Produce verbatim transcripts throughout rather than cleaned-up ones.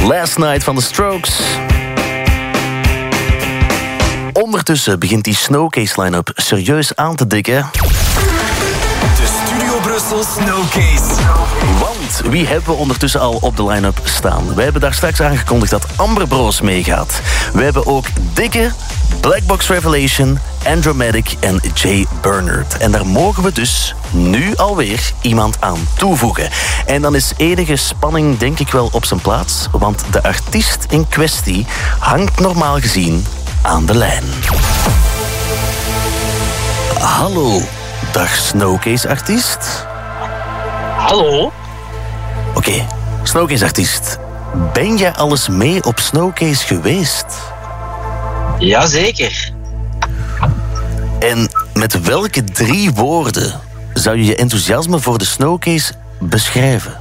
Last Night van The Strokes. Ondertussen begint die Snowcase line-up serieus aan te dikken. De Studio Brussel Snowcase. Want wie hebben we ondertussen al op de line-up staan? We hebben daar straks aangekondigd dat Amber Bros meegaat. We hebben ook Dikke, Black Box Revelation, Andromatic en Jay Bernard. En daar mogen we dus nu alweer iemand aan toevoegen. En dan is enige spanning denk ik wel op zijn plaats, want de artiest in kwestie hangt normaal gezien aan de lijn. Hallo, dag Snowcase-artiest. Hallo? Oké, okay, Snowcase-artiest. Ben jij al eens mee op Snowcase geweest? Jazeker. En met welke drie woorden zou je je enthousiasme voor de Snowcase beschrijven?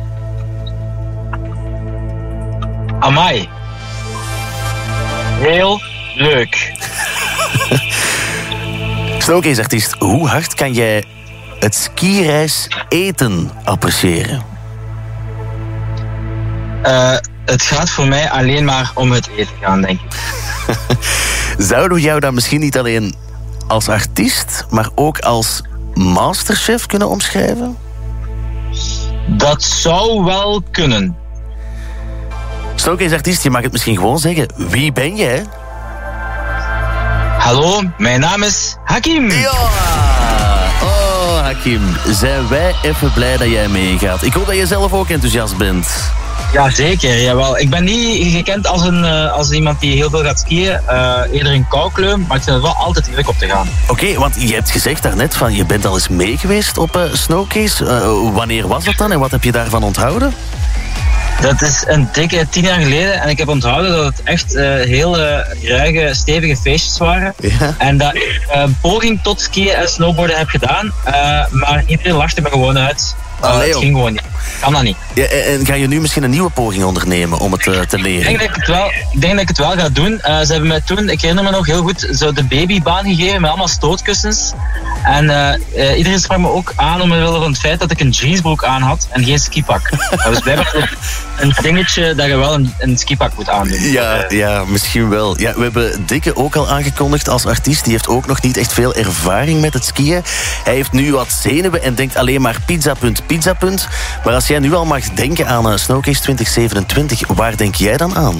Amai. Heel leuk. Snowcase-artiest, hoe hard kan jij het skireis eten appreciëren? Uh, het gaat voor mij alleen maar om het eten gaan, denk ik. Zouden we jou dan misschien niet alleen als artiest, maar ook als masterchef kunnen omschrijven? Dat zou wel kunnen. Snowcase-artiest, je mag het misschien gewoon zeggen. Wie ben je? Hallo, mijn naam is Hakim. Ja! Oh, Hakim. Zijn wij even blij dat jij meegaat. Ik hoop dat je zelf ook enthousiast bent. Jazeker, jawel. Ik ben niet gekend als, een, uh, als iemand die heel veel gaat skiën. Uh, eerder een koukleum, maar ik vind het wel altijd leuk om te gaan. Oké, okay, want je hebt gezegd daarnet van je bent al eens mee geweest op uh, Snowcase. Uh, wanneer was dat dan en wat heb je daarvan onthouden? Dat is een dikke tien jaar geleden en ik heb onthouden dat het echt uh, heel uh, ruige, stevige feestjes waren. Ja. En dat ik uh, een poging tot skiën en snowboarden heb gedaan, uh, maar iedereen lachte me gewoon uit. Uh, Allee, het ging gewoon niet. Kan dat niet. Ja, en ga je nu misschien een nieuwe poging ondernemen om het uh, te leren? Ik denk, dat ik, het wel, ik denk dat ik het wel ga doen. Uh, ze hebben mij toen, ik herinner me nog heel goed, zo de babybaan gegeven met allemaal stootkussens. En uh, uh, iedereen sprak me ook aan omwille van het feit dat ik een jeansbroek aan had en geen skipak. Dat was blijkbaar een dingetje dat je wel een, een skipak moet aandoen. Ja, ja, misschien wel. Ja, we hebben Dikke ook al aangekondigd als artiest. Die heeft ook nog niet echt veel ervaring met het skiën. Hij heeft nu wat zenuwen en denkt alleen maar pizza punt, pizza punt. Maar als jij nu al mag denken aan uh, Snowcase twintig zevenentwintig, waar denk jij dan aan?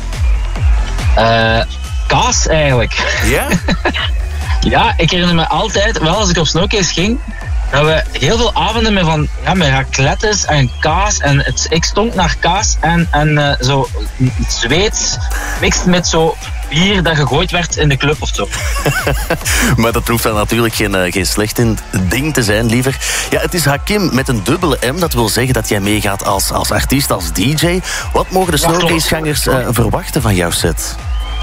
Uh, kaas eigenlijk. Ja? Ja, ik herinner me altijd, wel als ik op Snowcase ging, dat we heel veel avonden met, van, ja, met raclettes en kaas. En het, ik stonk naar kaas en, en uh, zo Zweeds, mixed met zo bier dat gegooid werd in de club of zo. Maar dat hoeft dan natuurlijk geen, uh, geen slecht ding te zijn, liever. Ja, het is Hakim met een dubbele M. Dat wil zeggen dat jij meegaat als, als artiest, als D J. Wat mogen de Snowcase-gangers uh, verwachten van jouw set?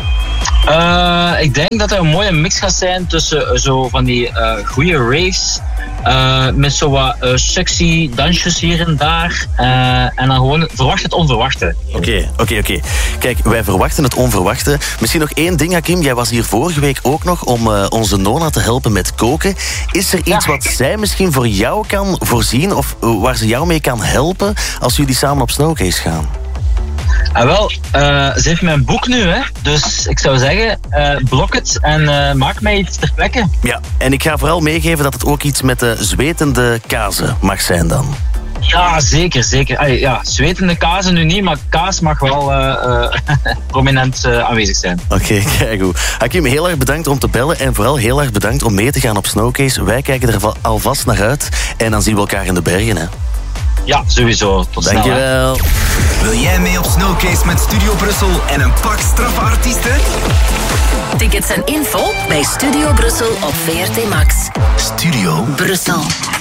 Uh, ik denk dat er een mooie mix gaat zijn tussen uh, zo van die uh, goede raves, uh, met zo wat uh, sexy dansjes hier en daar. Uh, en dan gewoon verwacht het onverwachte. Oké, oké, oké. Kijk, wij verwachten het onverwachte. Misschien nog één ding, Hakim. Jij was hier vorige week ook nog om uh, onze Nona te helpen met koken. Is er iets ja. wat zij misschien voor jou kan voorzien of uh, waar ze jou mee kan helpen als jullie samen op Snowcase gaan? Ah, wel, uh, ze heeft mijn boek nu, hè. Dus ik zou zeggen, uh, blok het en uh, maak mij iets ter plekke. Ja, en ik ga vooral meegeven dat het ook iets met de zwetende kazen mag zijn dan. Ja, zeker, zeker. Allee, ja, zwetende kazen nu niet, maar kaas mag wel uh, uh, prominent uh, aanwezig zijn. Oké, okay, kijk goed. Hakim, heel erg bedankt om te bellen en vooral heel erg bedankt om mee te gaan op Snowcase. Wij kijken er alvast naar uit en dan zien we elkaar in de bergen, hè. Ja, sowieso. Tot snel. Dankjewel. Wil jij mee op Snowcase met Studio Brussel en een pak straffe artiesten? Tickets en info bij Studio Brussel op V R T Max. Studio Brussel.